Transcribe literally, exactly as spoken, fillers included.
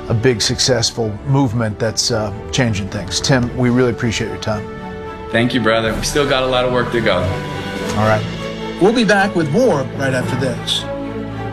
a big successful movement that's uh, changing things. Tim, we really appreciate your time. Thank you, brother. We still got a lot of work to go. All right. We'll be back with more right after this.